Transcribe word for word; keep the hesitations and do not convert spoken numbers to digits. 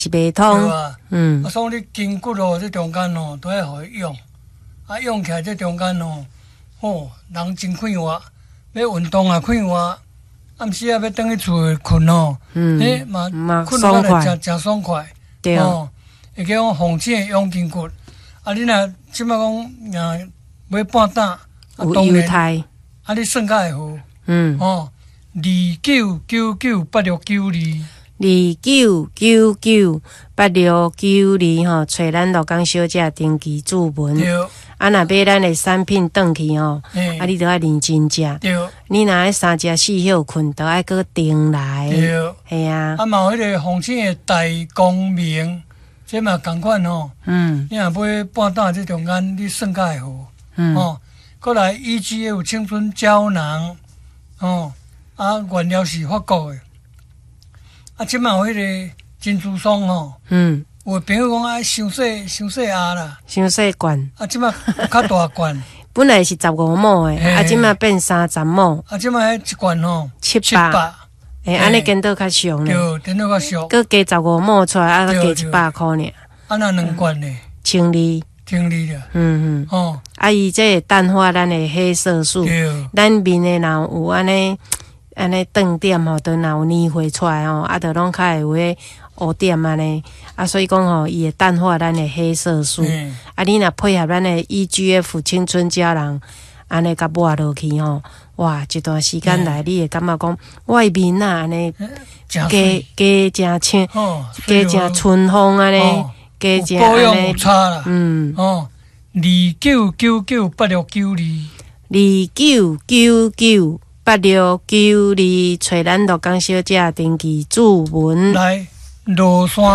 是袂通。 啊，嗯，啊，所以你筋骨哦，这中间哦，都要互伊用，啊，用起来这中间哦，哦，人真快活，要运动也快活，暗时啊要等去厝困哦，嗯，诶嘛，困落来真真爽快， 对哦，会叫讲风险养筋骨，啊，你若即摆讲啊买半担， 有油胎， 啊，你算较会好， 嗯， 哦，二九九九八六九二。 二九九九八六九二吼，找咱罗江小姐登记注文。啊，若买咱的产品转去吼，啊，你着爱认真食。你若爱三食四休困，着爱搁订来。系啊。啊， 嘛有迄个风险的大光明，这嘛共款吼。嗯。你若买半担这中间，你算较会好。嗯。哦，过来 E G F 青春胶囊，哦，啊，原料是法国的。啊，即嘛有迄个珍珠霜吼，嗯，有朋友讲爱伤细伤细盒啦， 伤细罐， 啊，即嘛较大罐， 本来是十五亩诶，啊，即嘛变三十亩， 啊，即嘛迄一罐吼七百，诶，安尼见到较俗呢， 对，见到较俗， 佮加十五亩出来，啊，佮加一百箍尔， 啊，那两罐呢， 千二， 千二啦， 嗯嗯，哦，啊，伊这个淡化咱的黑色素，咱面诶若有安尼。安尼断点吼，都若有年岁出来吼，啊，都拢较会有迄乌点安尼，啊，所以讲吼，伊会淡化咱的黑色素，嗯、啊，你若配合咱的 E G F 青春胶囊，安尼甲抹落去吼，哇，一段时间来，嗯、你会感觉讲外面啊安尼，加加真青，加真春风安尼，加真安尼， 嗯，哦，二九九九八六九二， 二九九九。八六九二，找咱罗江小姐登记注文。 来，罗山。